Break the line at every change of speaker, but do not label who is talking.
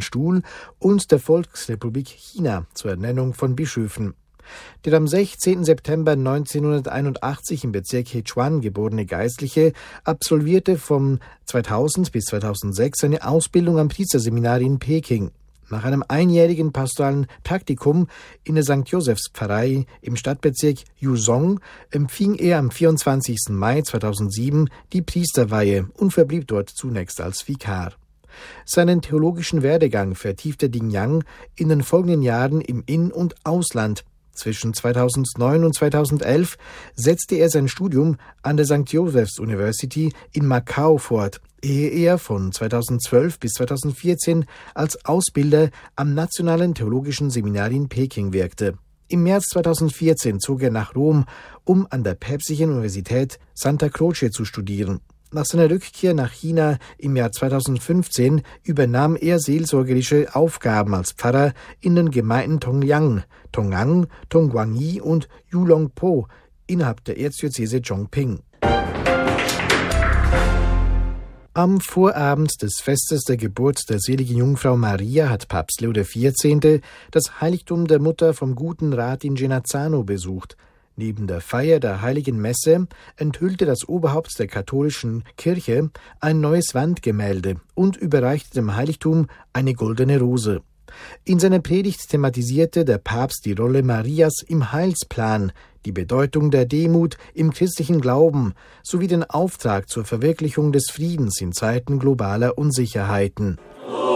Stuhl und der Volksrepublik China zur Ernennung von Bischöfen. Der am 16. September 1981 im Bezirk Hechuan geborene Geistliche absolvierte von 2000 bis 2006 seine Ausbildung am Priesterseminar in Peking. Nach einem einjährigen pastoralen Praktikum in der St. Josephs-Pfarrei im Stadtbezirk Yuzhong empfing er am 24. Mai 2007 die Priesterweihe und verblieb dort zunächst als Vikar. Seinen theologischen Werdegang vertiefte Ding Yang in den folgenden Jahren im In- und Ausland. Zwischen 2009 und 2011 setzte er sein Studium an der St. Joseph's University in Macau fort, ehe er von 2012 bis 2014 als Ausbilder am Nationalen Theologischen Seminar in Peking wirkte. Im März 2014 zog er nach Rom, um an der Päpstlichen Universität Santa Croce zu studieren. Nach seiner Rückkehr nach China im Jahr 2015 übernahm er seelsorgerische Aufgaben als Pfarrer in den Gemeinden Tongyang, Tongang, Tongguangyi und Yulongpo innerhalb der Erzdiözese Chongqing. Am Vorabend des Festes der Geburt der seligen Jungfrau Maria hat Papst Leo XIV. Das Heiligtum der Mutter vom Guten Rat in Genazzano besucht. Neben der Feier der Heiligen Messe enthüllte das Oberhaupt der katholischen Kirche ein neues Wandgemälde und überreichte dem Heiligtum eine goldene Rose. In seiner Predigt thematisierte der Papst die Rolle Marias im Heilsplan, die Bedeutung der Demut im christlichen Glauben sowie den Auftrag zur Verwirklichung des Friedens in Zeiten globaler Unsicherheiten.